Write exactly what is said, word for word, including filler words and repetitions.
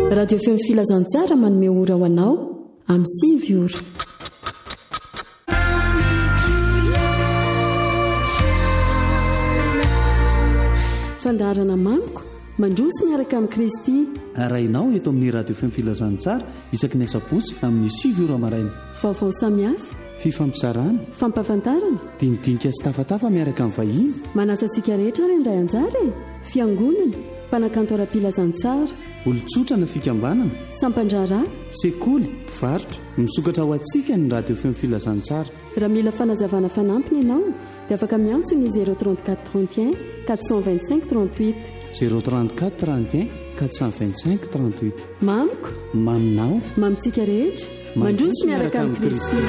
radio feo filazantsara manome ora ho anao amin'ny sivy ora. Fandarana maniko mandroso miaraka amin'ny Kristy. Arainao eto amin'ny radio feo filazantsara isaky ny asabotsy amin'ny sivy ora maraina. Vaovao samihafa, fifampizarana, fampahafantarana, dindinika sy tafatafa miaraka amin'ny vahiny. Manasa antsika rehetra ary indray anjara e. Fiangonana, mpanakanto ara-pilazantsara, olon-tsotra na fikambanana, sampandrara, sekoly, mpivarotra, misokatra ho antsika ny radio feo filazantsara. Raha mila fanazavana fanampiny ianao dia afaka miantso ny zéro trente-quatre trente et un quatre cent vingt-cinq trente-huit zéro trente-quatre trente et un quatre cent vingt-cinq trente-huit. Mamiko, maminao, mamitsika rehetra mandroso miaraka amin'ny Kristy.